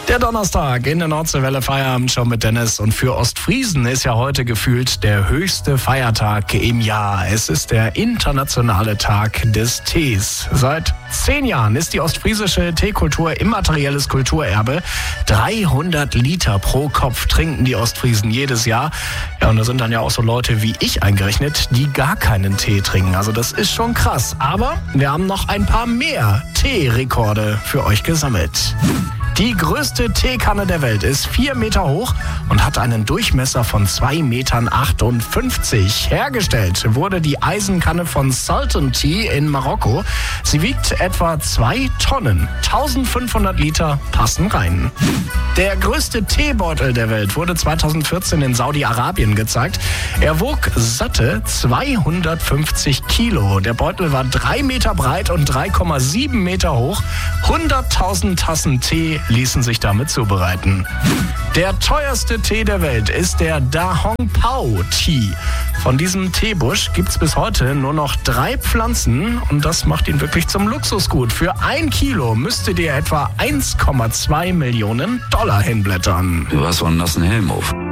Der Donnerstag in der Nordseewelle Feierabend schon mit Dennis. Und für Ostfriesen ist ja heute gefühlt der höchste Feiertag im Jahr. Es ist der internationale Tag des Tees. Seit 10 Jahren ist die ostfriesische Teekultur immaterielles Kulturerbe. 300 Liter pro Kopf trinken die Ostfriesen jedes Jahr. Ja, und da sind dann ja auch so Leute wie ich eingerechnet, die gar keinen Tee trinken. Also das ist schon krass. Aber wir haben noch ein paar mehr Teerekorde für euch gesammelt. Die größte Teekanne der Welt ist 4 Meter hoch und hat einen Durchmesser von 2,58 Metern. Hergestellt wurde die Eisenkanne von Sultan Tea in Marokko. Sie wiegt etwa 2 Tonnen. 1500 Liter passen rein. Der größte Teebeutel der Welt wurde 2014 in Saudi-Arabien gezeigt. Er wog satte 250 Kilo. Der Beutel war 3 Meter breit und 3,7 Meter hoch. 100.000 Tassen Tee ließen sich damit zubereiten. Der teuerste Tee der Welt ist der Da Hong Pao Tea. Von diesem Teebusch gibt es bis heute nur noch 3 Pflanzen und das macht ihn wirklich zum Luxusgut. Für 1 Kilo müsstet ihr etwa 1,2 Millionen Dollar hinblättern. Du hast so einen nassen Helm auf.